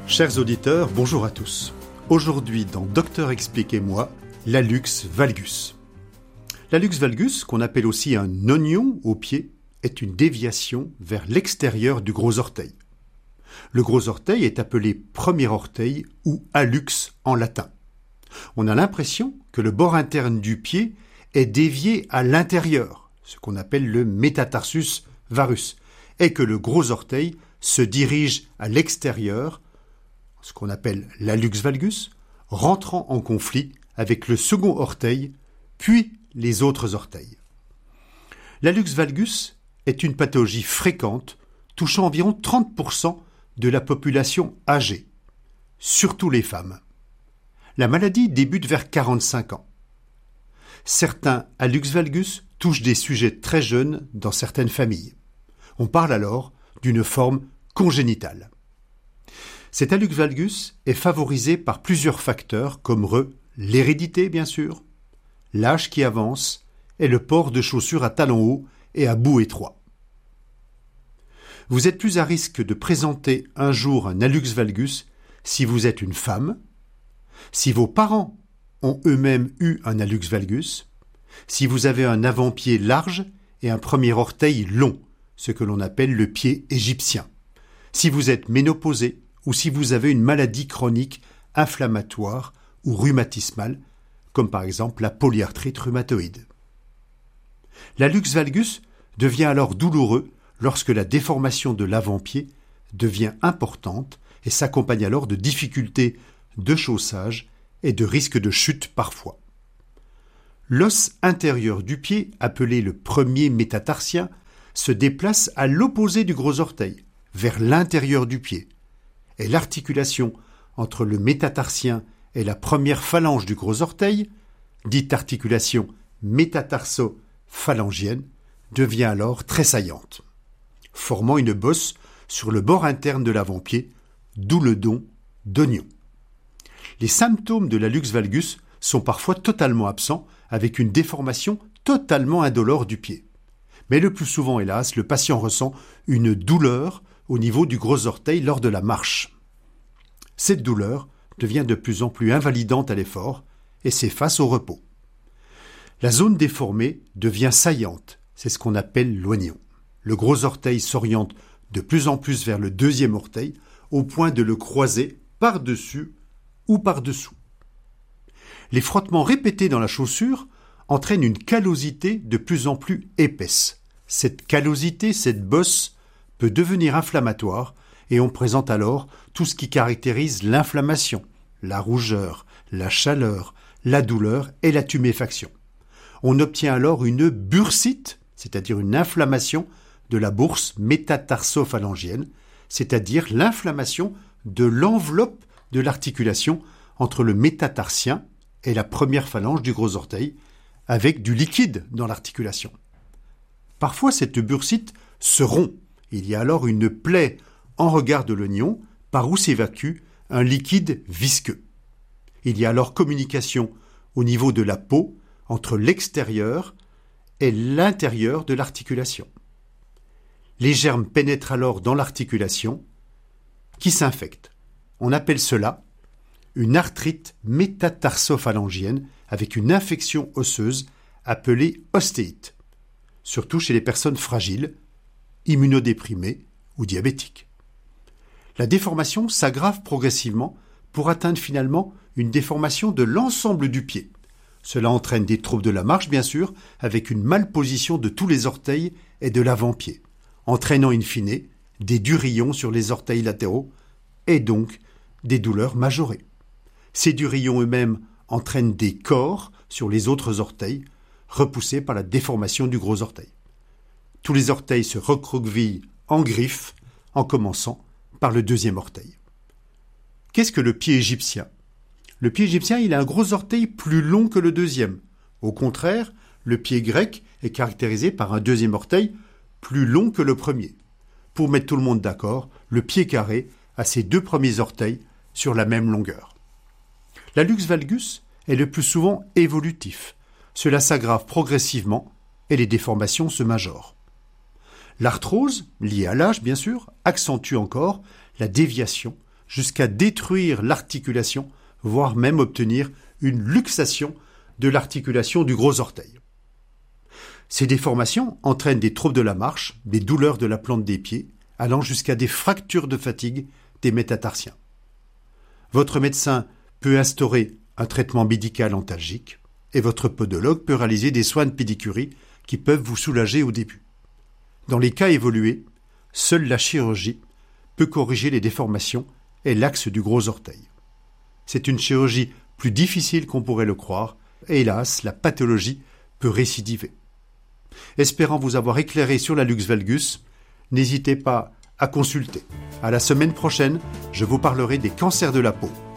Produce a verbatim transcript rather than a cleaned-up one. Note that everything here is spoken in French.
Chers auditeurs, bonjour à tous. Aujourd'hui, dans Docteur Expliquez-moi, l'hallux valgus. L'hallux valgus, qu'on appelle aussi un oignon au pied, est une déviation vers l'extérieur du gros orteil. Le gros orteil est appelé premier orteil ou hallux en latin. On a l'impression que le bord interne du pied est dévié à l'intérieur, ce qu'on appelle le métatarsus varus, et que le gros orteil se dirige à l'extérieur, ce qu'on appelle l'hallux valgus, rentrant en conflit avec le second orteil, puis les autres orteils. L'hallux valgus est une pathologie fréquente touchant environ trente pour cent de la population âgée, surtout les femmes. La maladie débute vers quarante-cinq ans. Certains hallux valgus touchent des sujets très jeunes dans certaines familles. On parle alors d'une forme congénitale. Cet hallux valgus est favorisé par plusieurs facteurs comme re, l'hérédité bien sûr, l'âge qui avance et le port de chaussures à talons hauts et à bout étroit. Vous êtes plus à risque de présenter un jour un hallux valgus si vous êtes une femme, si vos parents ont eux-mêmes eu un hallux valgus, si vous avez un avant-pied large et un premier orteil long, ce que l'on appelle le pied égyptien, si vous êtes ménopausé ou si vous avez une maladie chronique inflammatoire ou rhumatismale, comme par exemple la polyarthrite rhumatoïde. L'hallux valgus devient alors douloureux lorsque la déformation de l'avant-pied devient importante et s'accompagne alors de difficultés de chaussage et de risques de chute parfois. L'os intérieur du pied, appelé le premier métatarsien, se déplace à l'opposé du gros orteil, vers l'intérieur du pied, et l'articulation entre le métatarsien et la première phalange du gros orteil, dite articulation métatarso-phalangienne, devient alors très saillante, formant une bosse sur le bord interne de l'avant-pied, d'où le don d'oignon. Les symptômes de l'hallux valgus sont parfois totalement absents, avec une déformation totalement indolore du pied. Mais le plus souvent, hélas, le patient ressent une douleur au niveau du gros orteil lors de la marche. Cette douleur devient de plus en plus invalidante à l'effort et s'efface au repos. La zone déformée devient saillante, c'est ce qu'on appelle l'oignon. Le gros orteil s'oriente de plus en plus vers le deuxième orteil, au point de le croiser par-dessus ou par-dessous. Les frottements répétés dans la chaussure entraînent une callosité de plus en plus épaisse. Cette callosité, cette bosse, peut devenir inflammatoire et on présente alors tout ce qui caractérise l'inflammation, la rougeur, la chaleur, la douleur et la tuméfaction. On obtient alors une bursite, c'est-à-dire une inflammation de la bourse métatarsophalangienne, c'est-à-dire l'inflammation de l'enveloppe de l'articulation entre le métatarsien et la première phalange du gros orteil, avec du liquide dans l'articulation. Parfois, cette bursite se rompt. Il y a alors une plaie en regard de l'oignon par où s'évacue un liquide visqueux. Il y a alors communication au niveau de la peau entre l'extérieur et l'intérieur de l'articulation. Les germes pénètrent alors dans l'articulation qui s'infecte. On appelle cela une arthrite métatarsophalangienne avec une infection osseuse appelée ostéite, surtout chez les personnes fragiles, immunodéprimées ou diabétiques. La déformation s'aggrave progressivement pour atteindre finalement une déformation de l'ensemble du pied. Cela entraîne des troubles de la marche, bien sûr, avec une malposition de tous les orteils et de l'avant-pied, entraînant in fine des durillons sur les orteils latéraux et donc des douleurs majorées. Ces durillons eux-mêmes entraînent des cors sur les autres orteils, repoussés par la déformation du gros orteil. Tous les orteils se recroquevillent en griffes, en commençant par le deuxième orteil. Qu'est-ce que le pied égyptien ? Le pied égyptien, il a un gros orteil plus long que le deuxième. Au contraire, le pied grec est caractérisé par un deuxième orteil plus long que le premier. Pour mettre tout le monde d'accord, le pied carré a ses deux premiers orteils sur la même longueur. L'hallux valgus est le plus souvent évolutif. Cela s'aggrave progressivement et les déformations se majorent. L'arthrose, liée à l'âge bien sûr, accentue encore la déviation jusqu'à détruire l'articulation, voire même obtenir une luxation de l'articulation du gros orteil. Ces déformations entraînent des troubles de la marche, des douleurs de la plante des pieds, allant jusqu'à des fractures de fatigue des métatarsiens. Votre médecin peut instaurer un traitement médical antalgique et votre podologue peut réaliser des soins de pédicurie qui peuvent vous soulager au début. Dans les cas évolués, seule la chirurgie peut corriger les déformations et l'axe du gros orteil. C'est une chirurgie plus difficile qu'on pourrait le croire et hélas, la pathologie peut récidiver. Espérant vous avoir éclairé sur la luxe valgus, n'hésitez pas à consulter. À la semaine prochaine, je vous parlerai des cancers de la peau.